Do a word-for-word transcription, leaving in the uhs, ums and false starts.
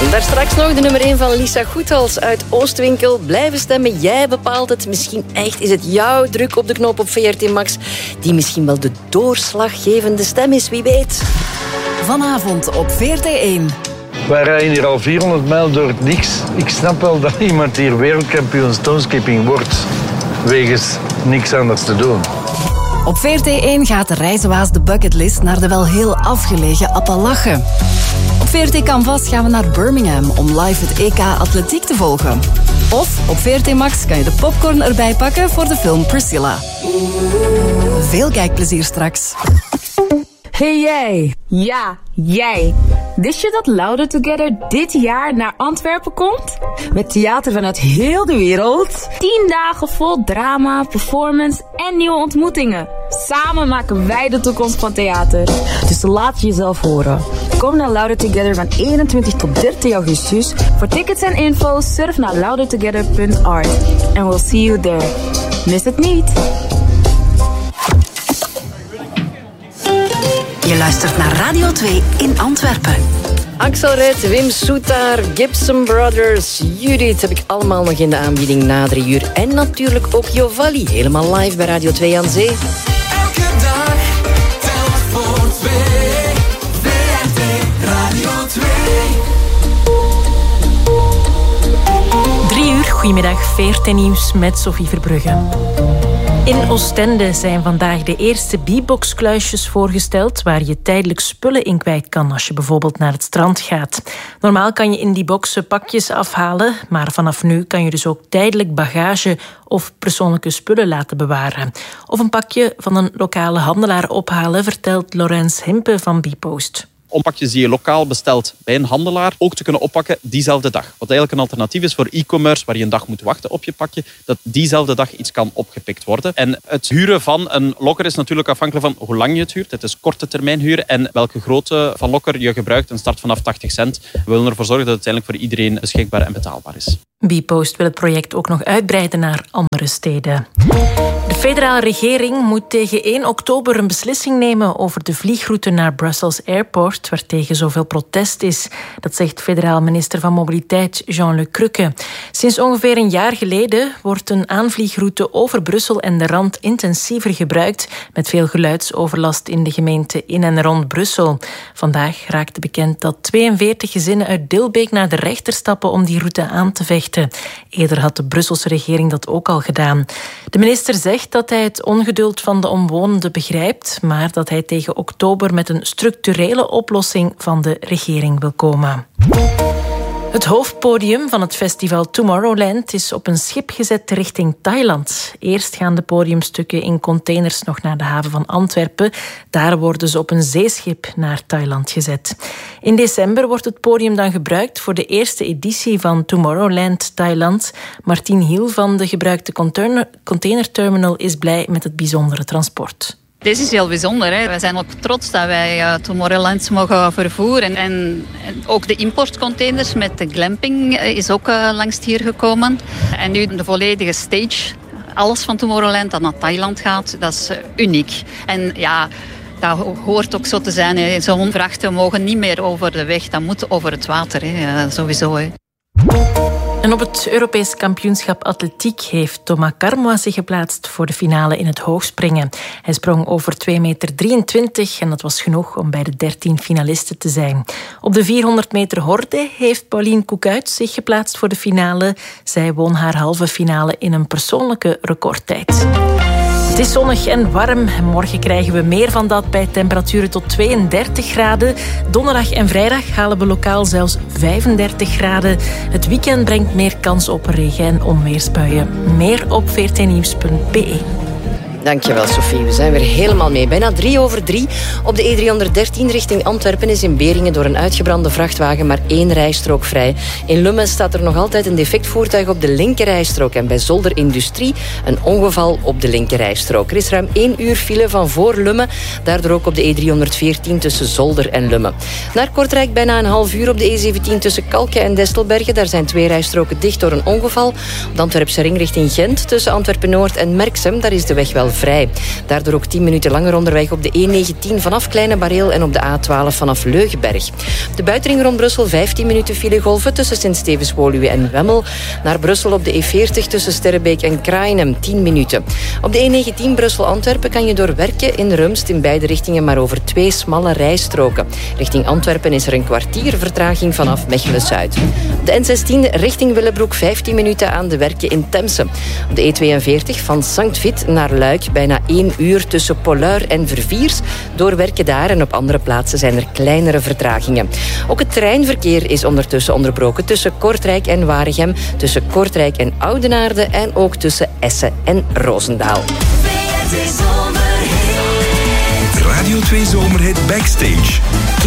Daar straks nog de nummer één van Lisa Goethals uit Oostwinkel. Blijven stemmen, jij bepaalt het. Misschien echt is het jouw druk op de knop op V R T Max die misschien wel de doorslaggevende stem is, wie weet. Vanavond op V R T één. Wij rijden hier al vierhonderd mijl door het niks. Ik snap wel dat iemand hier wereldkampioen stoneskipping wordt wegens niks anders te doen. Op V R T één gaat de reizenwaas de bucketlist naar de wel heel afgelegen Appalachen. Op V R T Canvas gaan we naar Birmingham om live het E K atletiek te volgen. Of op V R T Max kan je de popcorn erbij pakken voor de film Priscilla. Veel kijkplezier straks. Hey jij! Ja, jij! Wist je dat Louder Together dit jaar naar Antwerpen komt? Met theater vanuit heel de wereld. Tien dagen vol drama, performance en nieuwe ontmoetingen. Samen maken wij de toekomst van theater. Dus laat jezelf horen. Kom naar Louder Together van eenentwintig tot dertig augustus. Voor tickets en info surf naar louder together punt art. And we'll see you there. Mis het niet! Je luistert naar Radio twee in Antwerpen. Axel Red, Wim Soetaar, Gibson Brothers, Judith heb ik allemaal nog in de aanbieding na drie uur. En natuurlijk ook Jovalli, helemaal live bij Radio twee aan Zee. Elke dag, telk voor twee. V R T Radio twee. Drie uur, goedemiddag, V R T Nieuws met Sophie Verbrugge. In Oostende zijn vandaag de eerste B-box-kluisjes voorgesteld waar je tijdelijk spullen in kwijt kan als je bijvoorbeeld naar het strand gaat. Normaal kan je in die boxen pakjes afhalen, maar vanaf nu kan je dus ook tijdelijk bagage of persoonlijke spullen laten bewaren. Of een pakje van een lokale handelaar ophalen, vertelt Laurens Himpe van B-Post. Om pakjes die je lokaal bestelt bij een handelaar ook te kunnen oppakken diezelfde dag. Wat eigenlijk een alternatief is voor e-commerce, waar je een dag moet wachten op je pakje, dat diezelfde dag iets kan opgepikt worden. En het huren van een lokker is natuurlijk afhankelijk van hoe lang je het huurt. Het is korte termijn huren en welke grootte van lokker je gebruikt. Een start vanaf tachtig cent. We willen ervoor zorgen dat het uiteindelijk voor iedereen beschikbaar en betaalbaar is. B-Post wil het project ook nog uitbreiden naar andere steden. De federale regering moet tegen één oktober een beslissing nemen over de vliegroute naar Brussels Airport, waartegen zoveel protest is. Dat zegt federaal minister van Mobiliteit Jean-Luc Cruque. Sinds ongeveer een jaar geleden wordt een aanvliegroute over Brussel en de rand intensiever gebruikt, met veel geluidsoverlast in de gemeente in en rond Brussel. Vandaag raakte bekend dat tweeënveertig gezinnen uit Dilbeek naar de rechter stappen om die route aan te vechten. Eerder had de Brusselse regering dat ook al gedaan. De minister zegt dat hij het ongeduld van de omwonenden begrijpt, maar dat hij tegen oktober met een structurele oplossing van de regering wil komen. Het hoofdpodium van het festival Tomorrowland is op een schip gezet richting Thailand. Eerst gaan de podiumstukken in containers nog naar de haven van Antwerpen. Daar worden ze op een zeeschip naar Thailand gezet. In december wordt het podium dan gebruikt voor de eerste editie van Tomorrowland Thailand. Martien Hiel van de gebruikte container- containerterminal is blij met het bijzondere transport. Dit is heel bijzonder. Hè. Wij zijn ook trots dat wij uh, Tomorrowland mogen vervoeren. En, en ook de importcontainers met de glamping is ook uh, langs hier gekomen. En nu de volledige stage, alles van Tomorrowland dat naar Thailand gaat, dat is uh, uniek. En ja, dat hoort ook zo te zijn. Zo'n vrachten mogen niet meer over de weg, dat moet over het water, hè. Uh, sowieso. Hè. En op het Europees kampioenschap atletiek heeft Thomas Carmois zich geplaatst voor de finale in het hoogspringen. Hij sprong over twee meter drieëntwintig en dat was genoeg om bij de dertien finalisten te zijn. Op de vierhonderd meter horde heeft Pauline Koekuit zich geplaatst voor de finale. Zij won haar halve finale in een persoonlijke recordtijd. Het is zonnig en warm. Morgen krijgen we meer van dat bij temperaturen tot tweeëndertig graden. Donderdag en vrijdag halen we lokaal zelfs vijfendertig graden. Het weekend brengt meer kans op regen- en onweersbuien. Meer op v r t nieuws punt b e. Dankjewel, Sophie. We zijn weer helemaal mee. Bijna drie over drie. Op de E driehonderddertien richting Antwerpen is in Beringen door een uitgebrande vrachtwagen maar één rijstrook vrij. In Lummen staat er nog altijd een defect voertuig op de linkerrijstrook. En bij Zolder Industrie een ongeval op de linkerrijstrook. Er is ruim één uur file van voor Lummen. Daardoor ook op de E driehonderdveertien tussen Zolder en Lummen. Naar Kortrijk bijna een half uur op de E zeventien tussen Kalke en Destelbergen. Daar zijn twee rijstroken dicht door een ongeval. Op de Antwerpse ring richting Gent tussen Antwerpen-Noord en Merksem. Daar is de weg wel vrij. Daardoor ook tien minuten langer onderweg op de E negentien vanaf Kleine Bareel en op de A twaalf vanaf Leugenberg. De buitenring rond Brussel vijftien minuten filegolven tussen Sint-Stevens-Woluwe en Wemmel. Naar Brussel op de E veertig tussen Sterrebeek en Kraaienhem tien minuten. Op de E negentien Brussel-Antwerpen kan je door Werken in Rumst in beide richtingen maar over twee smalle rijstroken. Richting Antwerpen is er een kwartier vertraging vanaf Mechelen-Zuid. Op de N zestien richting Willebroek vijftien minuten aan de Werken in Temse. Op de E tweeënveertig van Sankt Vith naar Luik bijna één uur tussen Poluir en Verviers. Door Werken daar en op andere plaatsen zijn er kleinere vertragingen. Ook het treinverkeer is ondertussen onderbroken tussen Kortrijk en Waregem, tussen Kortrijk en Oudenaarde en ook tussen Essen en Roosendaal. Radio twee Zomerhit Backstage.